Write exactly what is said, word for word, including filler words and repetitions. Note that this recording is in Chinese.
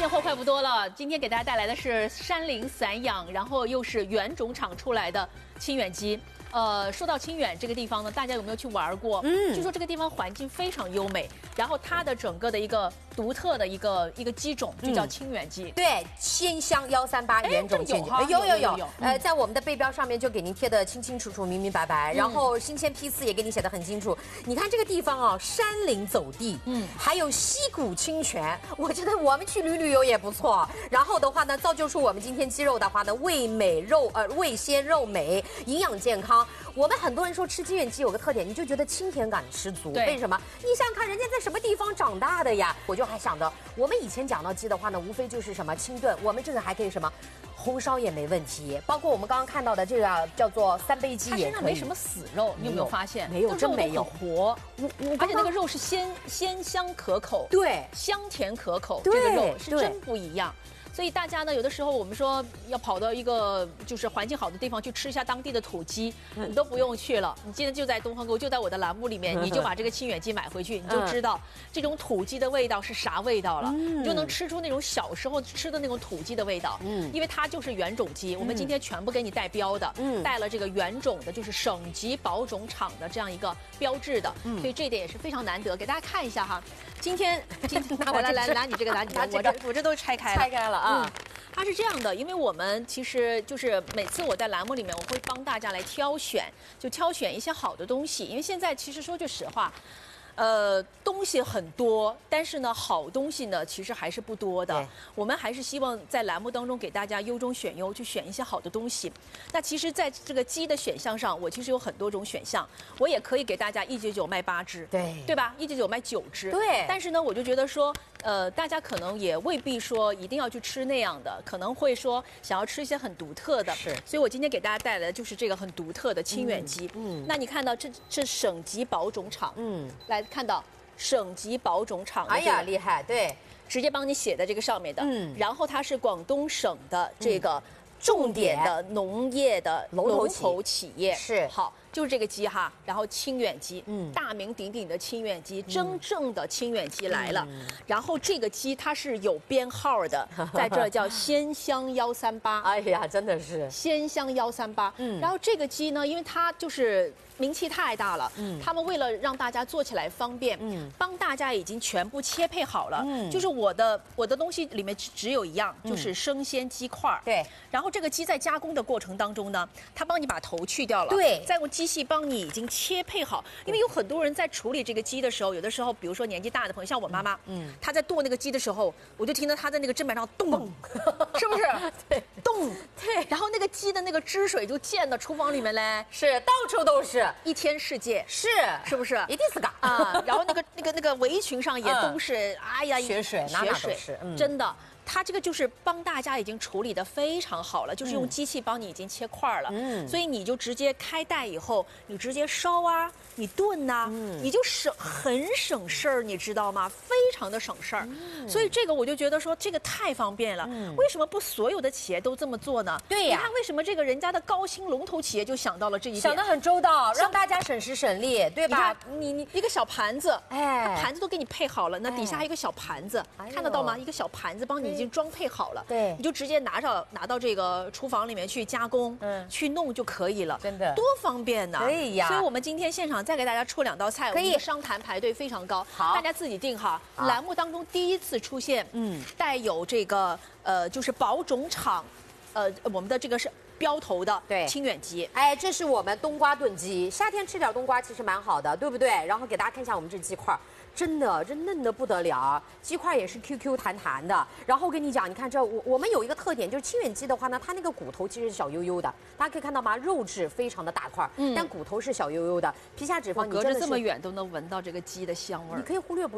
现货快不多了，今天给大家带来的是山林散养，然后又是原种场出来的清远鸡。呃，说到清远这个地方呢，大家有没有去玩过？嗯，据说这个地方环境非常优美，然后它的整个的一个独特的一个一个鸡种就叫清远鸡。 嗯、对，鲜香幺三八原种清远，有有有有。呃，在我们的背标上面就给您贴的清清楚楚、明明白白，然后新鲜批次也给你写的很清楚。你看这个地方啊，山林走地，嗯，还有溪谷清泉，我觉得我们去旅旅游也不错。然后的话呢，造就出我们今天鸡肉的话呢，味美肉呃味鲜肉美，营养健康。我们很多人说吃清远鸡有个特点，你就觉得清甜感十足。为什么？你想想看，人家在什么地方长大的呀？我就还想着，我们以前讲到鸡的话呢，无非就是什么清炖，我们这个还可以什么红烧也没问题。包括我们刚刚看到的这个叫做三杯鸡， 它身上没什么死肉，你有没有发现？ 没有，真没有， 活。我我而且那个肉是鲜鲜香可口， 对， 香甜可口，这个肉是真不一样。所以大家呢，有的时候我们说要跑到一个就是环境好的地方去吃一下当地的土鸡，你都不用去了。你今天就在东方购，就在我的栏目里面，你就把这个清远鸡买回去，你就知道这种土鸡的味道是啥味道了，你就能吃出那种小时候吃的那种土鸡的味道。嗯，因为它就是原种鸡，我们今天全部给你带标的，嗯，带了这个原种的，就是省级保种厂的这样一个标志的，所以这一点也是非常难得，给大家看一下哈。今天，今天来来来，拿你这个，拿你这个，我这我这都拆开了， 拆开了啊。 嗯，它是这样的，因为我们其实就是每次我在栏目里面，我会帮大家来挑选，就挑选一些好的东西。因为现在其实说句实话，呃，东西很多，但是呢，好东西呢其实还是不多的。我们还是希望在栏目当中给大家优中选优，去选一些好的东西。那其实，在这个鸡的选项上，我其实有很多种选项，我也可以给大家一九九卖八只， 对对吧？一九九卖九只， 对。 但是呢，我就觉得说，呃，大家可能也未必说一定要去吃那样的，可能会说想要吃一些很独特的。 是。 所以我今天给大家带来的就是这个很独特的清远鸡。嗯。嗯那你看到这这省级保种厂，嗯，来。看到省级保种厂， 哎呀，厉害，对， 直接帮你写在这个上面的。嗯，然后它是广东省的这个重点的农业的龙头企业， 是好。就是这个鸡哈，然后清远鸡，嗯，大名鼎鼎的清远鸡，真正的清远鸡来了。嗯、然后这个鸡它是有编号的，在这儿叫鲜香幺三八。 哎呀，真的是鲜香幺三八。嗯，然后这个鸡呢，因为它就是名气太大了，嗯，他们为了让大家做起来方便，嗯，帮大家已经全部切配好了，嗯，就是我的我的东西里面只有一样，就是生鲜鸡块。 对， 然后这个鸡在加工的过程当中呢，它帮你把头去掉了， 对， 再用鸡。机器帮你已经切配好，因为有很多人在处理这个鸡的时候，有的时候，比如说年纪大的朋友，像我妈妈，嗯，她在剁那个鸡的时候，我就听到她在那个砧板上动，是不是？ 对， 动， 对， 然后那个鸡的那个汁水就溅到厨房里面嘞， 是到处都是， 一天世界， 是， 是不是？ 一定是嘎啊，然后那个那个那个围裙上也都是，哎呀， 血水， 血水，真的。它这个就是帮大家已经处理的非常好了，就是用机器帮你已经切块了，嗯，所以你就直接开袋以后，你直接烧啊，你炖呐、啊，嗯、你就省很省事儿，你知道吗？非常的省事儿，嗯、所以这个我就觉得说这个太方便了。嗯、为什么不所有的企业都这么做呢？ 对呀， 你看为什么这个人家的高新龙头企业就想到了这一点， 想得很周到，让大家省时省力，对吧？ 你你一个小盘子，哎，盘子都给你配好了，那底下还有一个小盘子，哎、看得到吗？一个小盘子帮你。已经装配好了， 对， 你就直接拿着拿到这个厨房里面去加工，嗯，去弄就可以了， 真的多方便呐！ 可以呀。 所以我们今天现场再给大家出两道菜， 可以。 商谈排队非常高， 好， 大家自己定哈。栏目当中第一次出现，嗯，带有这个呃，就是保种厂，呃，我们的这个是。标头的对清远鸡， 哎，这是我们冬瓜炖鸡，夏天吃点冬瓜其实蛮好的，对不对？然后给大家看一下我们这鸡块，真的这嫩的不得了，鸡块也是 Q Q 弹弹的。然后我跟你讲，你看这我我们有一个特点，就是清远鸡的话呢，它那个骨头其实是小悠悠的，大家可以看到吗？肉质非常的大块，嗯，但骨头是小悠悠的，皮下脂肪你隔着这么远都能闻到这个鸡的香味儿， 你可以忽略不。